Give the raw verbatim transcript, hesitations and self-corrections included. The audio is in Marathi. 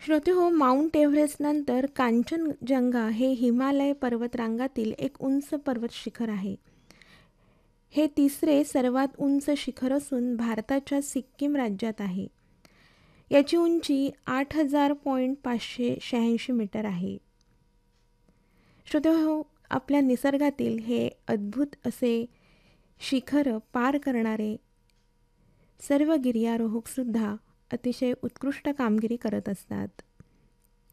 श्रोतेहो, माउंट एव्हरेस्टनंतर कांचनजंगा हे हिमालय पर्वतरांगातील एक उंच पर्वत शिखर आहे. हे तिसरे सर्वात उंच शिखर असून भारताच्या सिक्कीम राज्यात आहे. याची उंची आठ हजार पॉईंट पाचशे शहाऐंशी मीटर आहे. श्रोतेहो, आपल्या निसर्गातील हे अद्भुत असे शिखर पार करणारे सर्व गिर्यारोहकसुद्धा अतिशय उत्कृष्ट कामगिरी करत असतात.